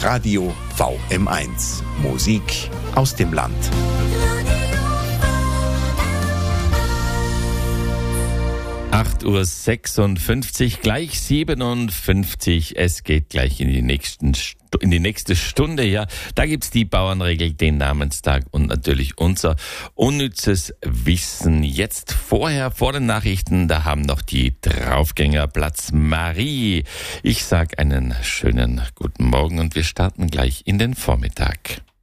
Radio VM1. Musik aus dem Land. 8:56 Uhr, gleich 57. Es geht gleich in die nächste Stunde. Ja, da gibt's die Bauernregel, den Namenstag und natürlich unser unnützes Wissen. Jetzt vor den Nachrichten, da haben noch die Draufgänger Platz. Marie, ich sag einen schönen guten Morgen und wir starten gleich in den Vormittag.